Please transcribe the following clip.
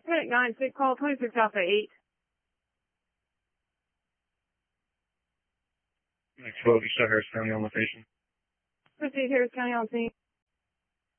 Medic 9-6, call 26 Alpha 8. Next 12, you saw Harris County on location. Proceed Harris County on scene.